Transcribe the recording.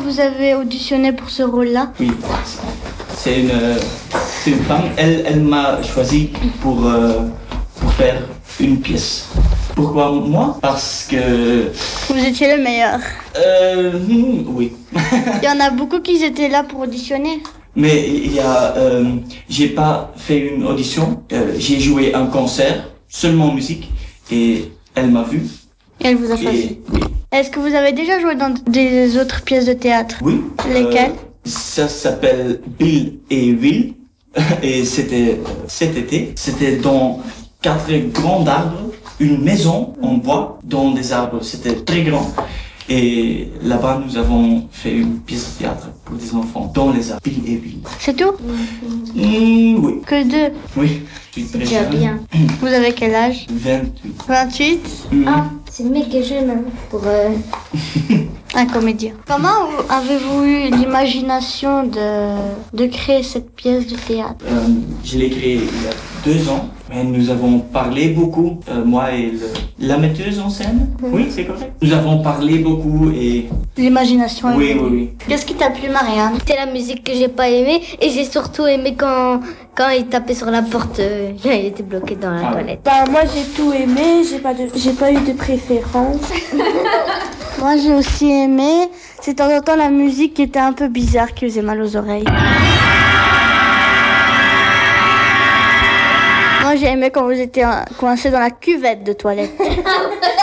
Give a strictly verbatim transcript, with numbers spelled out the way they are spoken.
vous avez auditionné pour ce rôle-là? Oui, c'est une, c'est une femme. Elle, elle m'a choisi pour, euh, pour faire une pièce. Pourquoi moi? Parce que... Vous étiez le meilleur. Euh, oui. Il y en a beaucoup qui étaient là pour auditionner. Mais il y a... Euh, j'ai pas fait une audition. Euh, j'ai joué un concert, seulement musique, et elle m'a vu. Et elle vous a choisi. Et, oui. Est-ce que vous avez déjà joué dans des autres pièces de théâtre? Oui. Lesquelles? Euh, ça s'appelle Bill et Will. Et c'était cet été. C'était dans quatre grands arbres, une maison en bois dans des arbres. C'était très grand. Et là-bas, nous avons fait une pièce de théâtre pour des enfants dans les arbres. Bill et Will. C'est tout? Mmh, oui. Que deux? Oui. Je suis très Déjà jeune. bien. Vous avez quel âge? vingt-huit. vingt-huit? Mmh. Ah, c'est méga jeune hein, pour... Euh... Un comédien. Comment avez-vous eu l'imagination de, de créer cette pièce de théâtre? Euh, je l'ai créée il y a deux ans, mais nous avons parlé beaucoup, euh, moi et le, la metteuse en scène. Oui, c'est correct. Nous avons parlé beaucoup et... L'imagination. Oui, oui, oui. Qu'est-ce qui t'a plu, Marianne? C'était la musique que j'ai pas aimée et j'ai surtout aimé quand, quand il tapait sur la porte, euh, il était bloqué dans la Ah. toilette. Bah moi j'ai tout aimé, j'ai pas de, j'ai pas eu de préférence. Moi, j'ai aussi aimé. C'est de temps en temps la musique qui était un peu bizarre, qui faisait mal aux oreilles. Moi, j'ai aimé quand vous étiez coincés dans la cuvette de toilette.